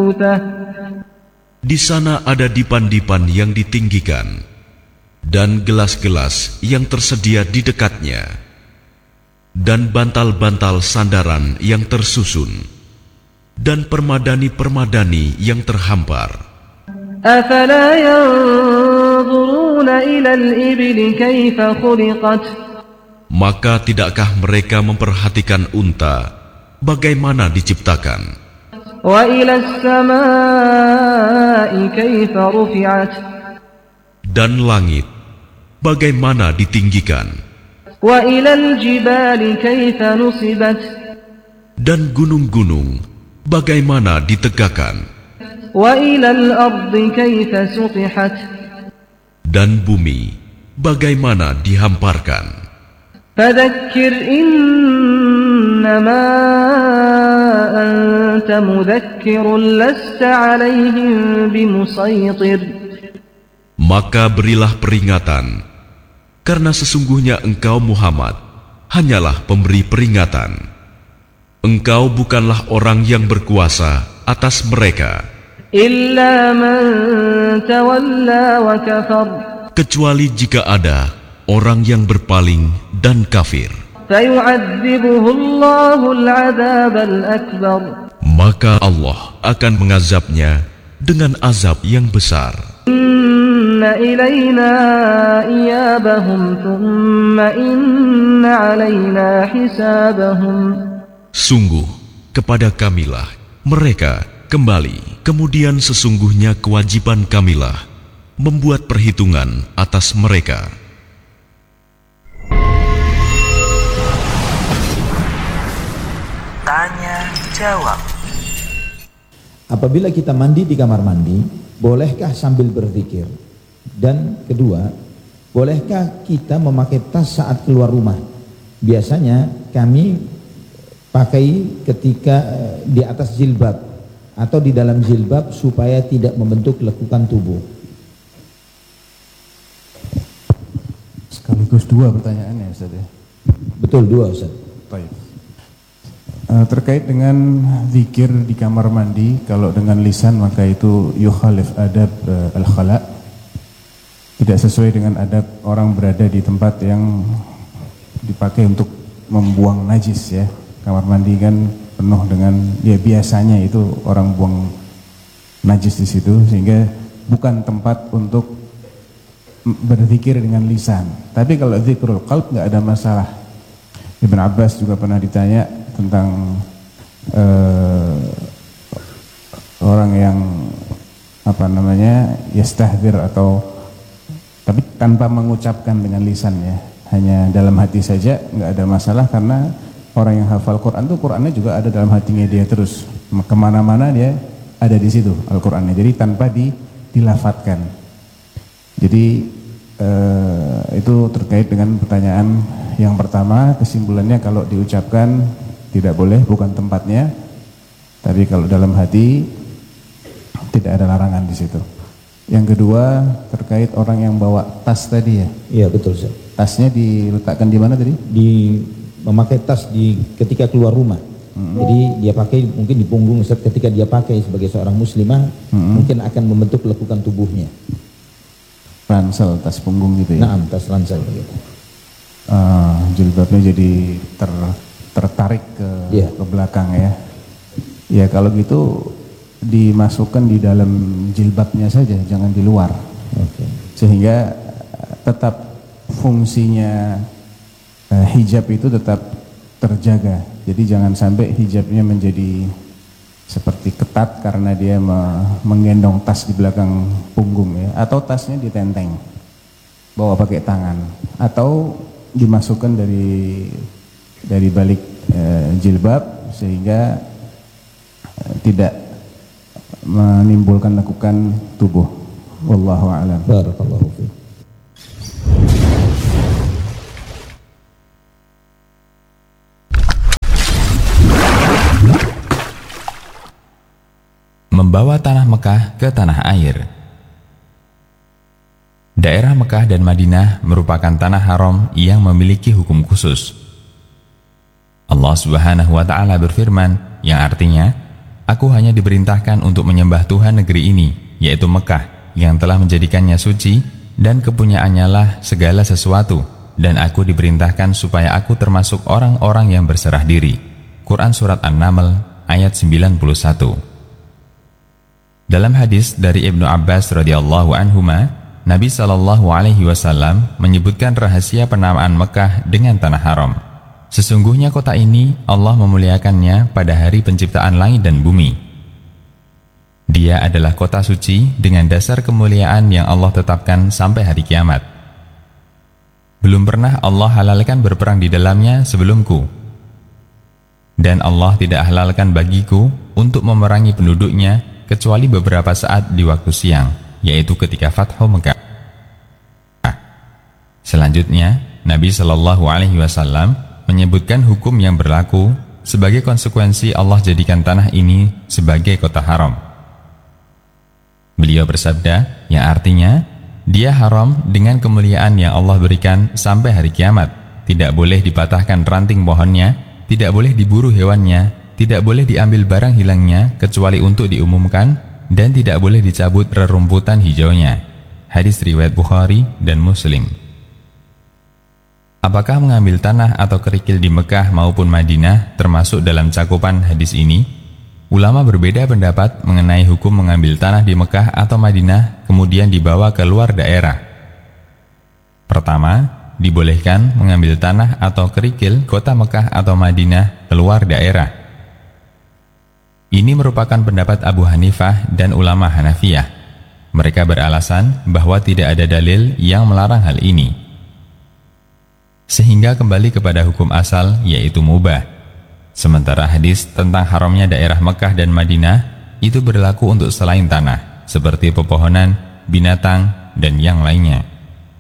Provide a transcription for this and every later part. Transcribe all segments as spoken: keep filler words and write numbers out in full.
موقوته Di sana ada dipan-dipan yang ditinggikan dan gelas-gelas yang tersedia di dekatnya dan bantal-bantal sandaran yang tersusun dan permadani-permadani yang terhampar. أفلا ينظرون إلى الإبل كيف خلقت Maka tidakkah mereka memperhatikan unta bagaimana diciptakan? وإلى السماء كيف رفعت Dan langit bagaimana ditinggikan? وإلى الجبال كيف نصبت Dan gunung-gunung bagaimana ditegakkan? وإلى الأرض كيف سطحت Dan bumi bagaimana dihamparkan? فذكر إنما أنت مذكر لست عليهم بمسيطر Maka berilah peringatan, karena sesungguhnya engkau Muhammad hanyalah pemberi peringatan. Engkau bukanlah orang yang berkuasa atas mereka, إلا من تولى وكفر kecuali jika ada orang yang berpaling dan kafir. فيعذبه الله العذاب الأكبر Maka Allah akan mengazabnya dengan azab yang besar. إن إلينا إيابهم ثم إن علينا حسابهم Sungguh kepada kamilah mereka kembali, kemudian sesungguhnya kewajiban kamilah membuat perhitungan atas mereka. Tanya jawab. Apabila kita mandi di kamar mandi, bolehkah sambil berzikir? Dan kedua, bolehkah kita memakai tas saat keluar rumah? Biasanya kami pakai ketika di atas jilbab atau di dalam jilbab supaya tidak membentuk lekukan tubuh. Sekaligus dua pertanyaannya, Ustaz ya? Betul, dua, Ustaz. Baik. Uh, terkait dengan zikir di kamar mandi, kalau dengan lisan maka itu yukhalif adab uh, al-khala, tidak sesuai dengan adab orang berada di tempat yang dipakai untuk membuang najis ya. Kamar mandi kan penuh dengan, ya biasanya itu orang buang najis di situ, sehingga bukan tempat untuk berzikir dengan lisan. Tapi kalau zikrul qalb nggak ada masalah. Ibn Abbas juga pernah ditanya tentang uh, orang yang apa namanya yastahdzir atau tapi tanpa mengucapkan dengan lisannya, hanya dalam hati saja, nggak ada masalah, karena orang yang hafal Quran itu Qurannya juga ada dalam hatinya dia terus, kemana-mana dia ada di situ Al-Qurannya, jadi tanpa di, dilafatkan. Jadi uh, itu terkait dengan pertanyaan yang pertama. Kesimpulannya kalau diucapkan tidak boleh, bukan tempatnya. Tapi kalau dalam hati tidak ada larangan di situ. Yang kedua terkait orang yang bawa tas tadi ya. Iya betul, Ustaz. Tasnya diletakkan di mana tadi? Di memakai tas di ketika keluar rumah. Hmm. Jadi dia pakai mungkin di punggung, Ustaz, ketika dia pakai sebagai seorang muslimah, hmm. mungkin akan membentuk lekukan tubuhnya. Ransel, tas punggung gitu ya. Nah, tas ransel begitu. Uh, jilbabnya jadi ter tertarik ke, yeah. ke belakang ya. Ya kalau gitu dimasukkan di dalam jilbabnya saja, jangan di luar. Okay. Sehingga tetap fungsinya uh, hijab itu tetap terjaga. Jadi jangan sampai hijabnya menjadi seperti ketat karena dia me menggendong tas di belakang punggung ya, atau tasnya ditenteng, bawa pakai tangan, atau dimasukkan dari dari balik e, jilbab sehingga e, tidak menimbulkan lekukan tubuh. Wallahu a'lam. Barakallahu fiik. Membawa tanah Mekah ke tanah air. Daerah Mekah dan Madinah merupakan tanah haram yang memiliki hukum khusus. Allah Subhanahu wa taala berfirman, yang artinya, aku hanya diperintahkan untuk menyembah Tuhan negeri ini, yaitu Mekah, yang telah menjadikannya suci, dan kepunyaannya lah segala sesuatu, dan aku diperintahkan supaya aku termasuk orang-orang yang berserah diri. Quran Surat An-Naml ayat sembilan puluh satu. Dalam hadis dari Ibnu Abbas radhiyallahu anhuma, Nabi shallallahu alaihi wasallam menyebutkan rahasia penamaan Mekah dengan tanah haram. Sesungguhnya kota ini Allah memuliakannya pada hari penciptaan langit dan bumi. Dia adalah kota suci dengan dasar kemuliaan yang Allah tetapkan sampai hari kiamat. Belum pernah Allah halalkan berperang di dalamnya sebelumku. Dan Allah tidak halalkan bagiku untuk memerangi penduduknya kecuali beberapa saat di waktu siang, yaitu ketika Fathu Mekah. Selanjutnya, Nabi shallallahu alaihi wasallam menyebutkan hukum yang berlaku sebagai konsekuensi Allah jadikan tanah ini sebagai kota haram. Beliau bersabda, yang artinya, dia haram dengan kemuliaan yang Allah berikan sampai hari kiamat. Tidak boleh dipatahkan ranting pohonnya, tidak boleh diburu hewannya, tidak boleh diambil barang hilangnya kecuali untuk diumumkan, dan tidak boleh dicabut rerumputan hijaunya. Hadis riwayat Bukhari dan Muslim. Apakah mengambil tanah atau kerikil di Mekah maupun Madinah termasuk dalam cakupan hadis ini? Ulama berbeda pendapat mengenai hukum mengambil tanah di Mekah atau Madinah kemudian dibawa ke luar daerah. Pertama, dibolehkan mengambil tanah atau kerikil kota Mekah atau Madinah keluar daerah. Ini merupakan pendapat Abu Hanifah dan ulama Hanafiyah. Mereka beralasan bahwa tidak ada dalil yang melarang hal ini, sehingga kembali kepada hukum asal, yaitu mubah. Sementara hadis tentang haramnya daerah Mekah dan Madinah itu berlaku untuk selain tanah, seperti pepohonan, binatang, dan yang lainnya.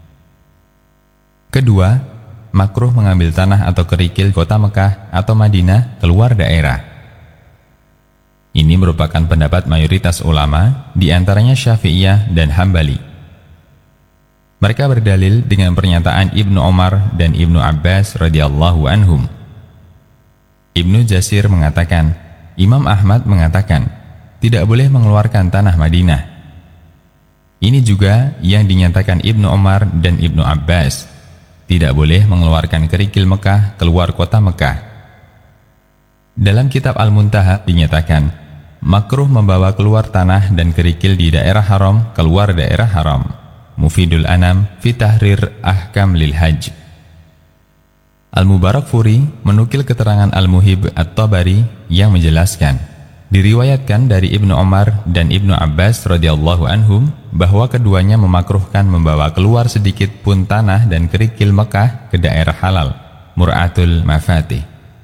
Kedua, makruh mengambil tanah atau kerikil kota Mekah atau Madinah keluar daerah. Ini merupakan pendapat mayoritas ulama, di antaranya Syafi'iyah dan Hambali. Mereka berdalil dengan pernyataan Ibnu Umar dan Ibnu Abbas radhiyallahu anhum. Ibnu Jasir mengatakan, Imam Ahmad mengatakan, tidak boleh mengeluarkan tanah Madinah. Ini juga yang dinyatakan Ibnu Umar dan Ibnu Abbas. Tidak boleh mengeluarkan kerikil Mekah keluar kota Mekah. Dalam kitab Al-Muntaha dinyatakan, makruh membawa keluar tanah dan kerikil di daerah haram keluar daerah haram. Mufidul Anam fi Tahrir Ahkam lil Hajj. Al-Mubarakfuri menukil keterangan Al-Muhib At-Tabari yang menjelaskan, diriwayatkan dari Ibnu Umar dan Ibnu Abbas radhiyallahu anhum bahwa keduanya memakruhkan membawa keluar sedikit pun tanah dan kerikil Mekah ke daerah halal, Mur'atul Mafatih.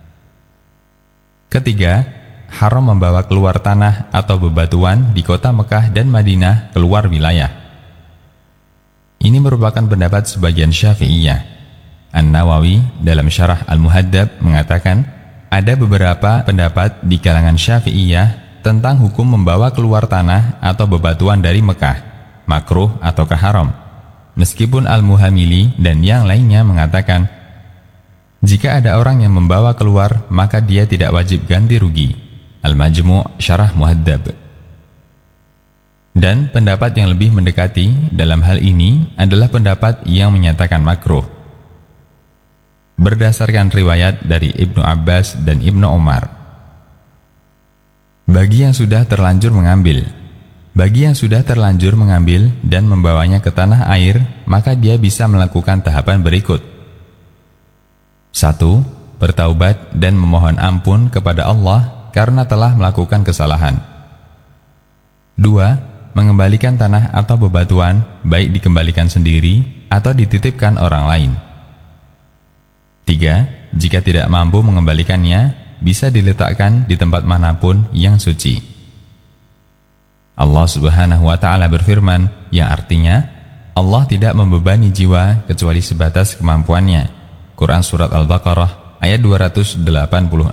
Ketiga, haram membawa keluar tanah atau bebatuan di kota Mekah dan Madinah keluar wilayah. Ini merupakan pendapat sebagian Syafi'iyah. An-Nawawi dalam Syarah Al-Muhaddab mengatakan, ada beberapa pendapat di kalangan Syafi'iyah tentang hukum membawa keluar tanah atau bebatuan dari Mekah, makruh ataukah haram. Meskipun Al-Muhamili dan yang lainnya mengatakan, jika ada orang yang membawa keluar, maka dia tidak wajib ganti rugi. Al-Majmu' Syarah Muhaddab. Dan pendapat yang lebih mendekati dalam hal ini adalah pendapat yang menyatakan makruh, berdasarkan riwayat dari Ibnu Abbas dan Ibnu Umar. Bagi yang sudah terlanjur mengambil Bagi yang sudah terlanjur mengambil dan membawanya ke tanah air, maka dia bisa melakukan tahapan berikut. Satu, bertaubat dan memohon ampun kepada Allah karena telah melakukan kesalahan. Dua, mengembalikan tanah atau bebatuan, baik dikembalikan sendiri atau dititipkan orang lain. Tiga, jika tidak mampu mengembalikannya, bisa diletakkan di tempat manapun yang suci. Allah Subhanahu wa Ta'ala berfirman, yang artinya, Allah tidak membebani jiwa kecuali sebatas kemampuannya. Quran Surat Al-Baqarah ayat dua ratus delapan puluh